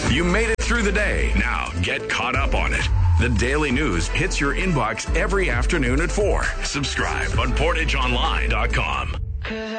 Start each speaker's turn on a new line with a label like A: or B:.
A: You made it through the day. Now get caught up on it. The Daily News hits your inbox every afternoon at 4. Subscribe on PortageOnline.com.